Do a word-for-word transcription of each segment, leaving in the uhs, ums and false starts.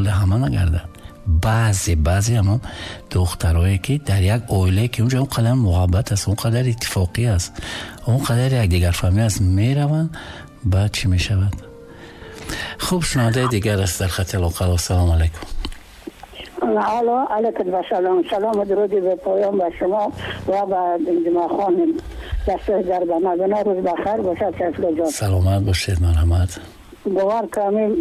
برآورده همه نگردن. بعضی بعضی هم دخترایی که در یک عائله که اونجا اون قدر محبت است، اون قدر اتفاقی است، اون قدر یک دیگر فهمی است، میرون بعد چی میشود؟ خوب شنونده دیگر است در خط القلا. سلام علیکم. الو علیکم السلام. سلام و درود به پایان به شما و به جماع خانم. دست در بنا روز بخیر باشد کفل جان. سلامت باشید. مرحمت. باور کنیم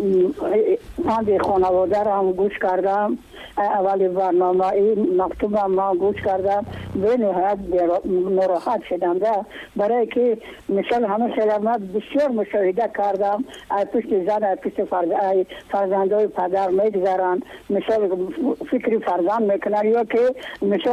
من به خانواده را هم گوش کردم، اولی برنامه این مکتوب هم من گوش کردم، به نهایت ناراحت شدم ده، برای که مثل همه سلامت بسیار مشاهده کردم ای پشت زن ای پشت فرزندای پدر میگذارن، مثل فکری فرزند میکنن، یا که مثل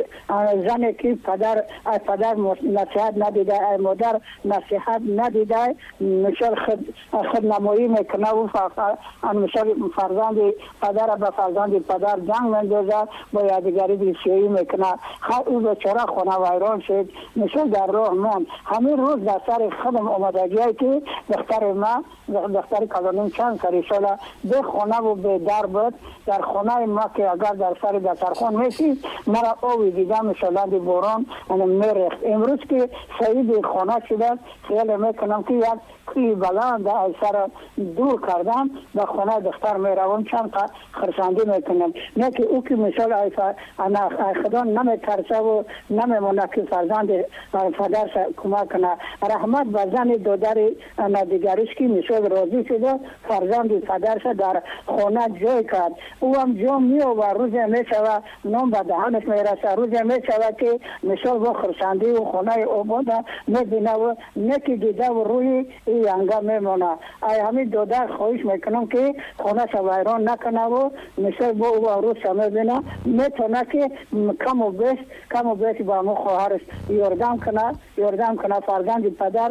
زنی که پدر ای پدر نصیحت ندیده ای مادر نصیحت ندیده، مثل خود خود نمایی میکنه و مثل فرزند پدر به فرزند پدر جنگ مندازه، با یادگاری بسیاری میکنه. خود او بیچاره خانه ویران شد، مثل در راه من همین روز در سر خودم آمدگی که دختر ما دختر کلانیم چند سری ساله به خانه و به در بود، در خانه ما که اگر در سر دسترخوان میشید مرا آوی دیدم مثلا دی باران میرخت. امروز که سعید خانه شده خیال میکنم که یک کوی بلند از سر دور کردم به خانه دختر میروم، چند خرسندی میکنم، نه که او که مثال انا خدا نمیترسه و نمیمونه که فرزند پدر کمک کنه. رحمت به زن دادر دیگریش که مثال راضی شده فرزند پدرش در خانه جای کرد، او هم جا میو و روز میشوه نام به دهانش میرسه، روز میشوه که مثال با خرسندی و خانه آباده میبینه و نه که دیده و روی این انگا میمونه. ای همین دادر خواهش میکنم که خانه ویران نکنه و مثل با او روز میبینه میتونه که کم و بیش کم و بیش با مو خواهرش یاردم کنه یاردم کنه فرزند پدر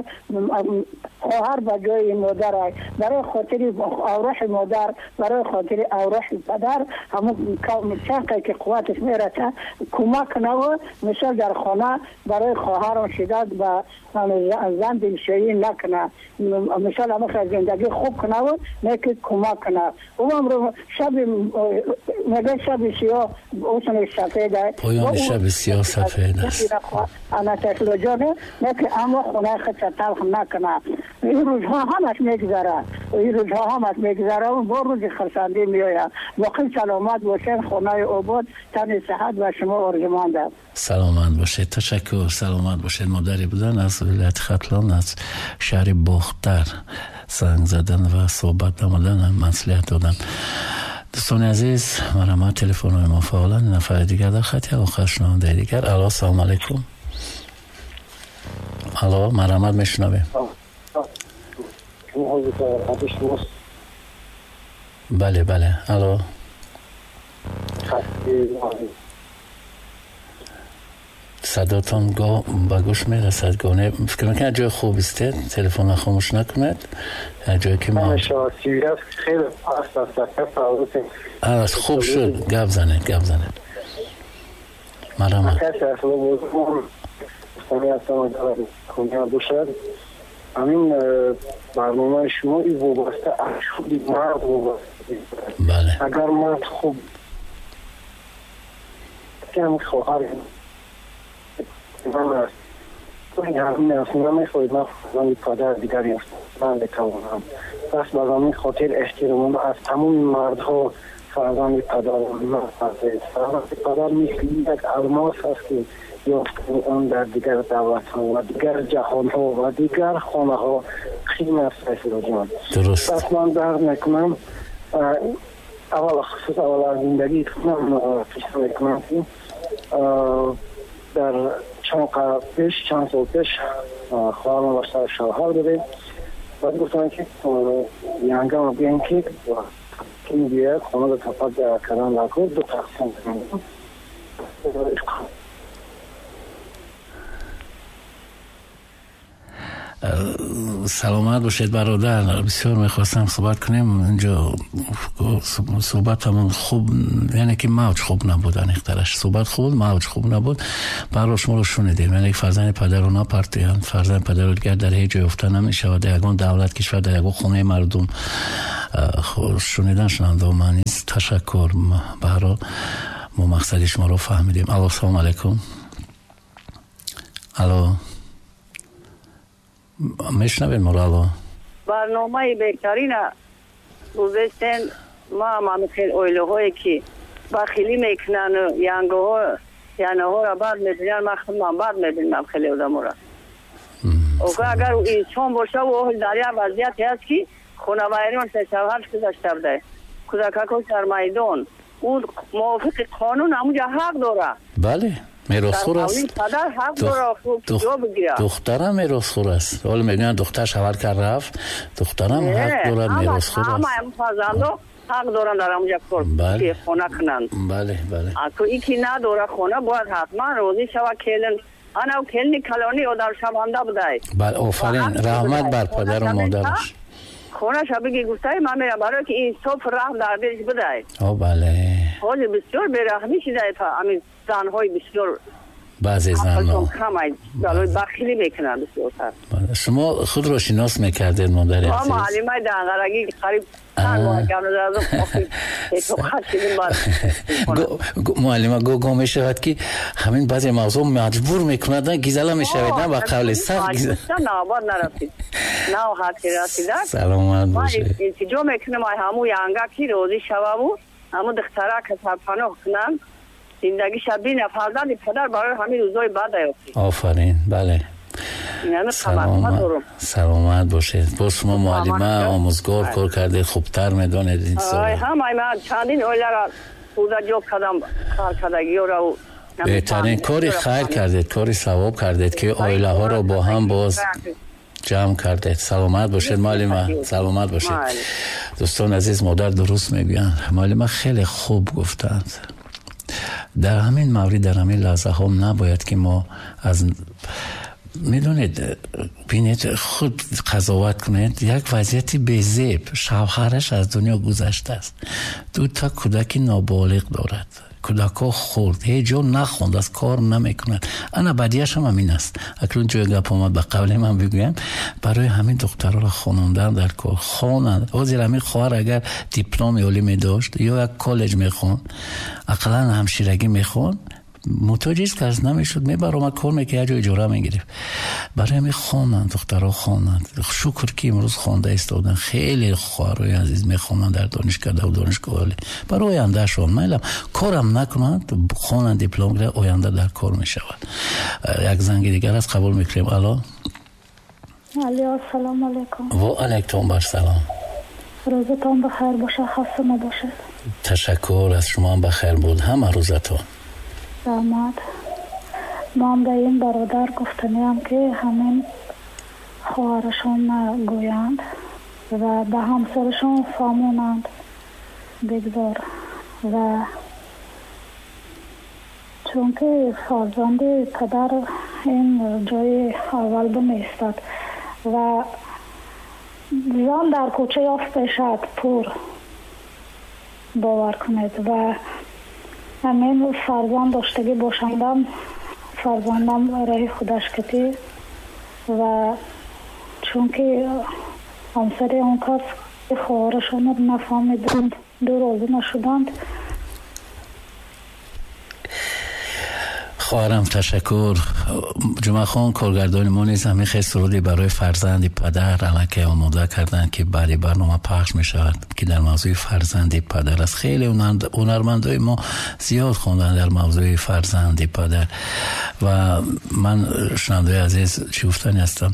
خواهر به جای مادر ای برای خاطر اوراح مادر برای خاطر اوراح پدر همون چقدر که قوتش میرسه کمک کنه و مثل در خانه برای خواهرم شدت و زن دلشویی نکنه، مثل همه زندگی خوب کنه و نه که کمک کنه. او هم رو شب مگه شب سیاه اوسن سفیده پایان شب سیاه سفیده است انا تکلوجانه نه که اما خونه خود تلخ نکنه. این روزها همش میگذره این روزها همش میگذره و با روز خرسندی میآید. واقعا سلامت باشین، خانه آباد تن صحت و شما آرزومند. سلامت باشید. تشکر. سلامت باشید. مادری بودن از ولایت ختلان از شهر باختر زنگ زدن و صحبت نمودن مصلحت دادن. دوستان عزیز مرحمت. تلفن های ما فعالا. نفر دیگر در خطی آخر شنونده دیگر. الو سلام علیکم. الو مرحمت میشنویم. بله بله. الو صداتان گاه با گوش میرسد گونه فکر میکنه جای خوب است تلفن خاموش نکنید جایی که ما خیلی از خوب شد گپ زنید گپ زنید. مرحمت. همین برنامه شما ای وابسته اشخاصی مرد وابسته. بله. اگر مرد خوب که همین خواهر من است این همین است نمیخواید من فرزند پدر دیگری است من بتوانم. پس به همین خاطر احترام از تمام مردها فرزند پدر من است. فرزند پدر مثل یک الماس است که یافتن آن در دیگر دولت ها و دیگر جهان ها و دیگر خانه ها خیلی است رسول جان. درست. پس من درد میکنم اول خصوص اول زندگی کنم پیش میکنم که در چند قرار پیش چند سال پیش خواهرم و سر شوهر داریم و گفتن که یانگم رو بیان که که بیاید خانه رو تپاک کردن لکن دو تقسیم کنیم. سلامت باشید برادر. بسیار میخواستم صحبت کنیم اینجا صحبت همون خوب یعنی که موج خوب نبود انیخترش صحبت خوب موج خوب نبود برای شما رو شنیدیم. یعنی فرزند پدر رو نپرتیند فرزند پدر رو دیگر در هیچ جای افته نمیشه و در یکان دولت کشور در یکان خونه مردم شنیدن شننده و من نیست. تشکر. به هر حال ما مقصد شما رو فهمیدیم. الو سلام علیکم. الو میشنوین ما رو؟ الو برنامه بهترین گذاشتن. ما هم خیلی اویله هایی که بخیلی میکنن ینگه ها یعنی ها را بعد میبینن، من خودم بعد میبینم خیلی آدم را. اوگه اگر انسان باشه و در یک وضعیتی هست که خانوایران سه شوهرش گذاشته بده، کودکک در میدان، اون موافق قانون همونجا حق داره. بله میراثخوار است. پدر حق داره خوب جا بگیره. دخترم میراثخوار است. حالا میگن دختر شوهر کرد رفت، دخترم حق داره میراثخوار است. همه هم فرزندا حق دارن در همونجا کار که خونه کنن. بله بله. اگه ایکی نداره خونه باید حتما روزی شوه کلن انا کلنی کلانی و در شبانده بودای. بله آفرین، رحمت بر پدر و مادرش. خونه شبگی گفتای من میرم برای که این صبح رحم در دلش بدای. آه بله. حالی بسیار برحمی شده تا همین زنهای بسیار بعضی زنها جلوی بخیلی میکنن بسیار تر. شما خود رو شناس میکردید مادر عزیز؟ ما معلمه دنگرگی قریب چند ماه گمنه دردم آخی تو خشیدیم بار معلمه گو گو میشود که همین بعضی موضوع مجبور میکندن گیزله میشود نه با قول سخت گیزله نه آباد نرسید نه حتی رسیدن. سلامت باشه. ما انتجا میکنم همون ینگه که روزی شبه بود همون دختره که سرپناه کنن زندگی شبین فرزند پدر برای همین روزای بعد ایافتی. آفرین بله. سلامت سلامت باشید. با شما معلمه آموزگار کار کرده خوبتر میدونید این سال. هم من چندین اویله را بوده جو کردم کار کردگی را بهترین کاری خیر کردید، کاری ثواب کردید که اویله ها را با هم باز جمع کردید. سلامت باشید معلمه. سلامت باشید. دوستان عزیز مادر درست میگوین. معلمه خیلی خوب گفتند. در همین مورد در همین لحظه ها نباید که ما از میدونید بینید خود قضاوت کنید. یک وضعیتی بی‌زیب، شوهرش از دنیا گذشته است، دو تا کودک نابالغ دارد، کودکا خورد هیچ جا نخوند، از کار نمیکنند. انا بدیش هم همین است. اکنون جای گپ آمد به قول من بگویم برای همین دخترها را خوانوندن در کار خوانند. وزیر همین خواهر اگر دیپلم عالی داشت یا یک کالج میخوان اقلا همشیرگی میخوان متوجیز که از نمیشد میبر اومد کار میکه یه جای اجاره میگرفت. برای همین خوانند دخترها خوانند. شکر که امروز خوانده استادن خیلی خواهرای عزیز میخوانند در دانشکده و دانشگاه عالی برای آینده شون میلم کارم نکنند خوانند دیپلم گیره آینده در کار میشود. یک زنگ دیگر از قبول میکنیم. الو الو سلام علیکم. و علیکم بر سلام. روزتون بخیر باشه، خسته نباشید. تشکر از شما هم بخیر بود همه روزتون. سلامت. ما هم به این برادر گفتنیم که همین خواهرشون گویند و به همسرشون فهمونند بگذار و چون که فرزند پدر این جای اول بمیستد و زن در کوچه یافت بشد پور باور کنید و همین فرزند داشتگی باشندم فرزندم رای خودش کتی و چون که همسر اون کس خواهرشون نفهمیدند دو روزه نشدند. خواهرم تشکر. جمعه خان کارگردان ما نیز همین خیلی سرودی برای فرزند پدر علکه آماده کردن که بعدی برنامه پخش می شود که در موضوع فرزند پدر است. خیلی هنرمندای ما زیاد خوندن در موضوع فرزند پدر و من شنونده عزیز چی گفتنی هستم.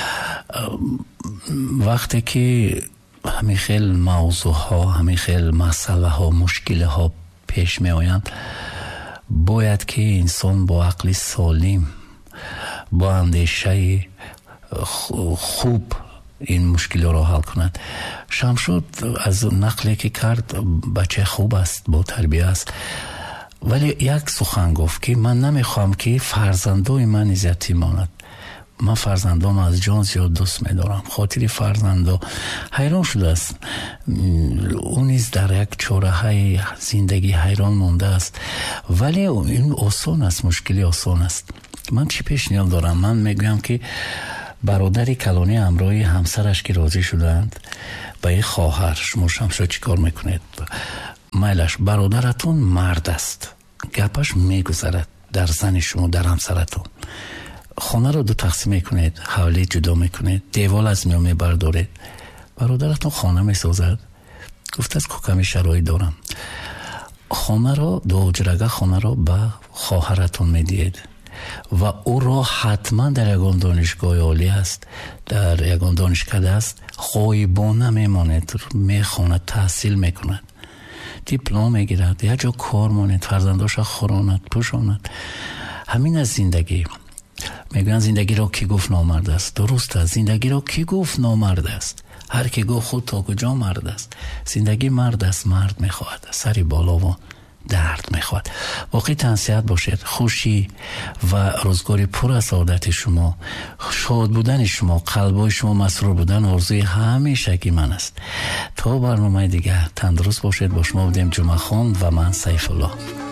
وقتی که همین خیلی موضوع ها همین خیلی مسئله ها مشکل ها پیش می آیند باید که انسان با عقل سالم با اندیشه خوب این مشکل را حل کند. شمشاد از نقلی که کرد بچه خوب است با تربیه است ولی یک سخن گفت که من نمیخوام که فرزندای من یتیم ماند. من فرزندام از جان زیاد دوست می‌دارم. خاطر فرزندا حیران شده است. اون نیز در یک چاره‌های زندگی حیران مونده است ولی این آسان است، مشکلی آسان است. من چی پیشنهاد دارم؟ من میگم که برادری کلانی همراه همسرش که راضی شدند با این خواهر شما شمشا چی کار میکنید؟ میلش برادرتون مرد است، گپش میگذرد در زن شما، در همسرتون. خانه رو دو تقسیم میکنید، حوالی جدا میکنید، دیوال از میان میبردارید، برادرتون خانه میسازد، گفت از کمی شرایط دارم، خانه رو دو حجرگه خانه رو به خواهرتون میدید و او را حتما در یگان دانشگاه عالی است، در یگان دانشکده است، غایبانه میماند، میخواند، تحصیل میکند، دیپلم میگیرد، یا جا کار ماند، فرزنداش خوراند، پوشاند. همین از زندگی. میگن زندگی را کی گفت نامرد است؟ درست است، زندگی را کی گفت نامرد است؟ هر کی گفت خود تا کجا مرد است. زندگی مرد است، مرد میخواهد، سری بالا و درد میخواد. واقعی تنصیحت باشید. خوشی و روزگاری پر از سعادت شما، شاد بودن شما، قلبای شما مسرور بودن آرزوی همیشگی من است. تا برنامه دیگه تندرست باشید. با شما بودیم جمعه خان و من سیف الله.